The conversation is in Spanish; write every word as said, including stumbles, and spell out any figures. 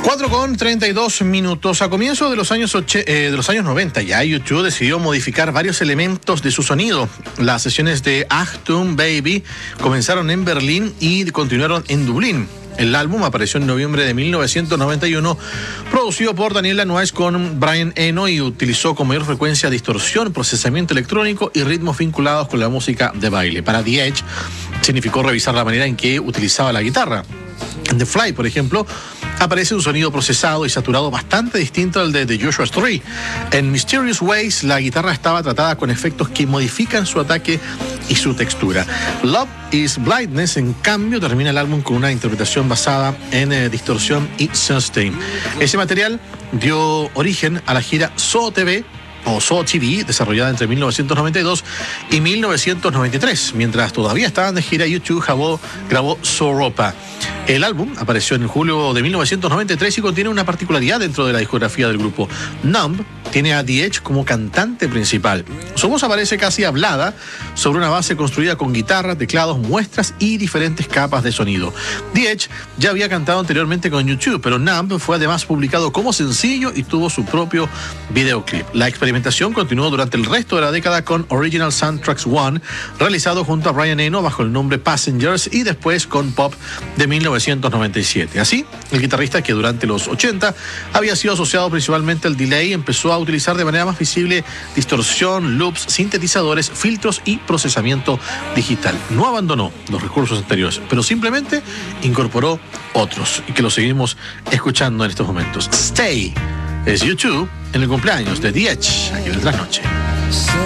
cuatro con treinta y dos minutos. A comienzos de los años oche, eh, de los años noventa, ya YouTube decidió modificar varios elementos de su sonido. Las sesiones de Achtung Baby comenzaron en Berlín y continuaron en Dublín. El álbum apareció en noviembre de mil novecientos noventa y uno, producido por Daniel Lanois con Brian Eno, y utilizó con mayor frecuencia distorsión, procesamiento electrónico y ritmos vinculados con la música de baile. Para The Edge significó revisar la manera en que utilizaba la guitarra. En The Fly, por ejemplo, aparece un sonido procesado y saturado bastante distinto al de The Joshua Tree. En Mysterious Ways, la guitarra estaba tratada con efectos que modifican su ataque y su textura. Love is Blindness, en cambio, termina el álbum con una interpretación basada en eh, distorsión y sustain. Ese material dio origen a la gira Soho T V, o Soho T V, desarrollada entre mil novecientos noventa y dos y mil novecientos noventa y tres. Mientras todavía estaban de gira, YouTube grabó, grabó Soropa. El álbum apareció en julio de mil novecientos noventa y tres y contiene una particularidad dentro de la discografía del grupo. Numb tiene a The Edge como cantante principal. Su voz aparece casi hablada sobre una base construida con guitarra, teclados, muestras y diferentes capas de sonido. The Edge ya había cantado anteriormente con YouTube, pero Numb fue además publicado como sencillo y tuvo su propio videoclip. La experimentación continuó durante el resto de la década con Original Soundtracks One, realizado junto a Brian Eno bajo el nombre Passengers, y después con Pop de mil novecientos noventa y siete. Así, el guitarrista, que durante los ochenta había sido asociado principalmente al delay, empezó a utilizar de manera más visible distorsión, loops, sintetizadores, filtros y procesamiento digital. No abandonó los recursos anteriores, pero simplemente incorporó otros, y que lo seguimos escuchando en estos momentos. Stay es YouTube en el cumpleaños de The Edge, aquí en el Trasnoche.